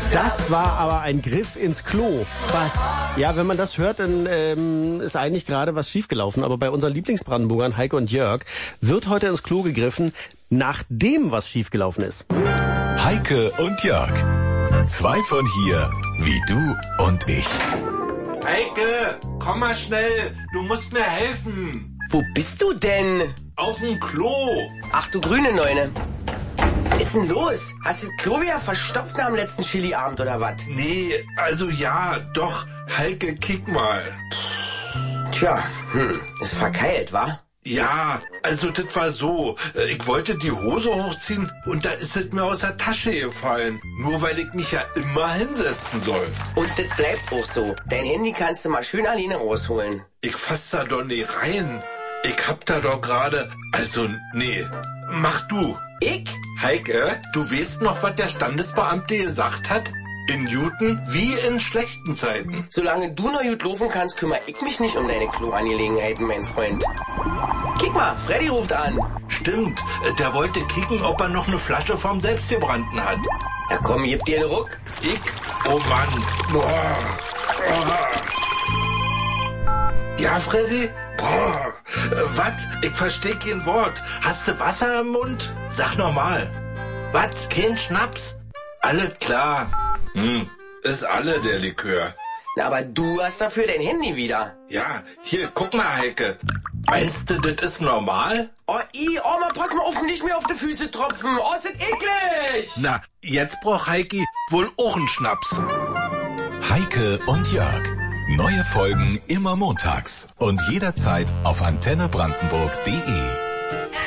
Das war aber ein Griff ins Klo. Was? Ja, wenn man das hört, dann ist eigentlich gerade was schiefgelaufen. Aber bei unseren Lieblingsbrandenburgern, Heike und Jörg, wird heute ins Klo gegriffen, nachdem was schiefgelaufen ist. Heike und Jörg. Zwei von hier, wie du und ich. Heike, komm mal schnell. Du musst mir helfen. Wo bist du denn? Auf dem Klo. Ach du grüne Neune. Was ist denn los? Hast du das Klo wieder verstopft nach dem letzten Chili-Abend oder was? Nee, also ja, doch. Heike, kick mal. Tja, ist verkeilt, wa? Ja, also das war so. Ich wollte die Hose hochziehen und da ist es mir aus der Tasche gefallen. Nur weil ich mich ja immer hinsetzen soll. Und das bleibt auch so. Dein Handy kannst du mal schön alleine rausholen. Ich fass da doch nicht rein. Ich hab da doch gerade... Also, nee. Mach du. Ich? Heike, du weißt noch, was der Standesbeamte gesagt hat? In Newton wie in schlechten Zeiten. Solange du noch gut laufen kannst, kümmere ich mich nicht um deine Kloangelegenheiten, mein Freund. Kick mal, Freddy ruft an. Stimmt, der wollte kicken, ob er noch eine Flasche vom Selbstgebrannten hat. Na komm, gib dir einen Ruck. Ich? Oh Mann. Boah. Ja, Freddy? Boah. Was? Ich versteh kein Wort. Hast du Wasser im Mund? Sag normal. Was? Kein Schnaps? Alles klar. Ist alle der Likör. Na, aber du hast dafür dein Handy wieder. Ja, hier, guck mal, Heike. Meinst du, das ist normal? Oh, man, pass mal auf, nicht mehr auf die Füße tropfen. Oh, ist das eklig. Na, jetzt braucht Heiki wohl auch einen Schnaps. Heike und Jörg. Neue Folgen immer montags und jederzeit auf antennebrandenburg.de.